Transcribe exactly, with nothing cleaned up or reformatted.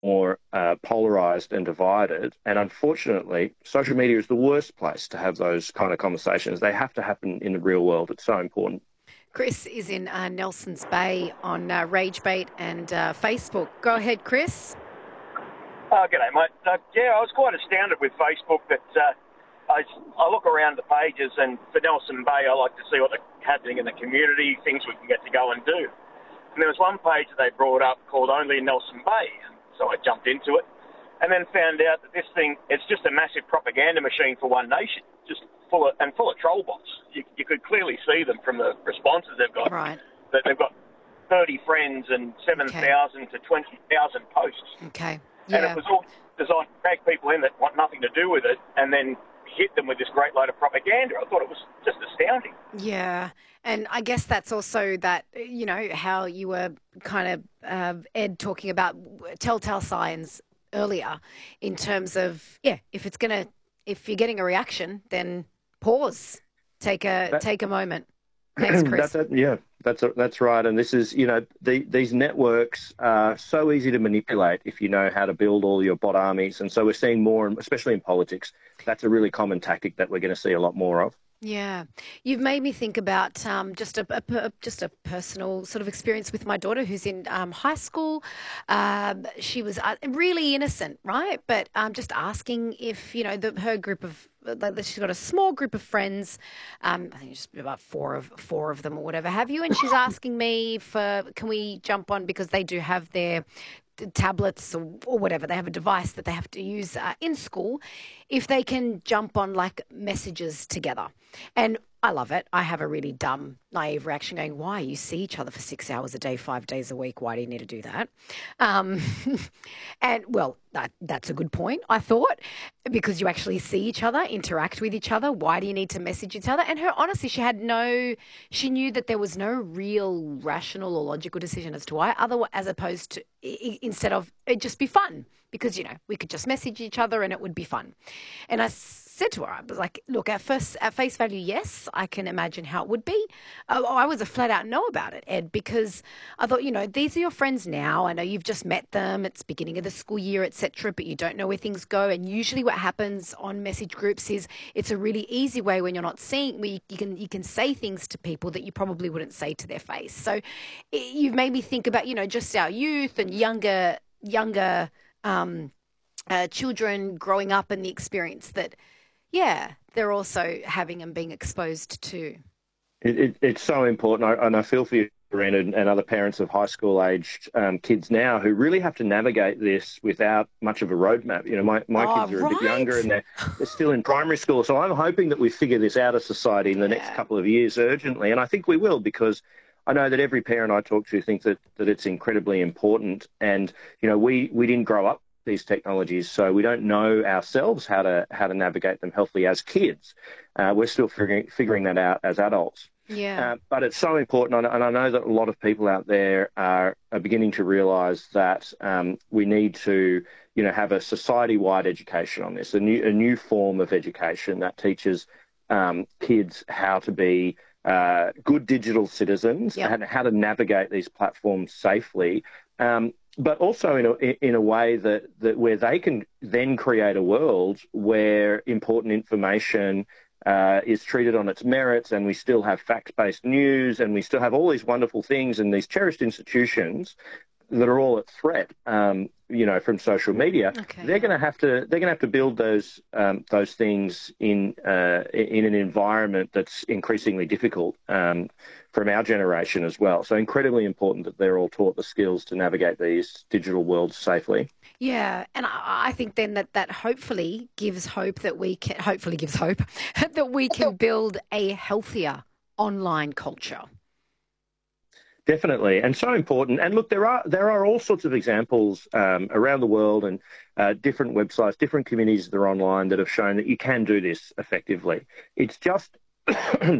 more uh, polarized and divided. And unfortunately, social media is the worst place to have those kind of conversations. They have to happen in the real world. It's so important. Chris is in uh, Nelson's Bay on uh, RageBait and uh, Facebook. Go ahead, Chris. Oh, g'day, mate. Uh, yeah, I was quite astounded with Facebook that uh, I, I look around the pages, and for Nelson Bay, I like to see what's happening in the community, things we can get to go and do. And there was one page that they brought up called Only in Nelson Bay, and so I jumped into it, and then found out that this thing, it's just a massive propaganda machine for One Nation, just full of, and full of troll bots. You, you could clearly see them from the responses they've got. Right. That they've got thirty friends and seven thousand okay. to twenty thousand posts. Okay. Yeah. And it was all designed to drag people in that want nothing to do with it, and then hit them with this great load of propaganda. I thought it was just astounding. Yeah. And I guess that's also that, you know, how you were kind of, uh, Ed, talking about telltale signs earlier in terms of, yeah, if it's going to, if you're getting a reaction, then pause, take a, that, take a moment. Thanks, Chris. That's a, yeah, that's a, that's right. And this is, you know, the, these networks are so easy to manipulate if you know how to build all your bot armies. And so we're seeing more, especially in politics, that's a really common tactic that we're going to see a lot more of. Yeah, you've made me think about um, just a, a just a personal sort of experience with my daughter who's in um, high school. Um, she was uh, really innocent, right? But um, just asking if, you know, the, her group of, like, she's got a small group of friends, um, I think it's about four of four of them or whatever have you, and she's asking me for, can we jump on, because they do have their tablets or, or whatever, they have a device that they have to use uh, in school, if they can jump on like messages together. And I love it. I have a really dumb, naive reaction going, why? You see each other for six hours a day, five days a week. Why do you need to do that? Um, and, well, that, that's a good point, I thought, because you actually see each other, interact with each other. Why do you need to message each other? And her, honestly, she had no, she knew that there was no real rational or logical decision as to why, other, as opposed to, instead of, it'd just be fun. Because, you know, we could just message each other and it would be fun. And I said to her, I was like, look, at first, at face value, yes, I can imagine how it would be. Uh, I was a flat out no about it, Ed, because I thought, you know, these are your friends now. I know you've just met them. It's beginning of the school year, et cetera, but you don't know where things go. And usually what happens on message groups is it's a really easy way when you're not seeing, where you, you can you can say things to people that you probably wouldn't say to their face. So it, you've made me think about, you know, just our youth and younger, younger, Um, uh, children growing up and the experience that, yeah, they're also having and being exposed to. It, it, it's so important, I, and I feel for you, Doreen, and, and other parents of high school-aged um, kids now who really have to navigate this without much of a roadmap. You know, my, my oh, kids are right. a bit younger and they're, they're still in primary school, so I'm hoping that we figure this out as society in the yeah. next couple of years urgently, and I think we will, because I know that every parent I talk to thinks that, that it's incredibly important. And, you know, we, we didn't grow up with these technologies, so we don't know ourselves how to how to navigate them healthily as kids. Uh, we're still figuring, figuring that out as adults. Yeah. Uh, but it's so important, and I know that a lot of people out there are, are beginning to realise that um, we need to, you know, have a society-wide education on this, a new a new form of education that teaches um, kids how to be Uh, good digital citizens yep. and how to navigate these platforms safely, um, but also in a, in a way that, that where they can then create a world where important information uh, is treated on its merits, and we still have fact-based news, and we still have all these wonderful things and these cherished institutions that are all at threat, um, you know, from social media. Okay. They're going to have to they're going to have to build those um, those things in uh, in an environment that's increasingly difficult um, from our generation as well. So incredibly important that they're all taught the skills to navigate these digital worlds safely. Yeah, and I, I think then that that hopefully gives hope that we can hopefully gives hope that we can build a healthier online culture. Definitely, and so important. And look, there are there are all sorts of examples um, around the world, and uh, different websites, different communities that are online that have shown that you can do this effectively. It's just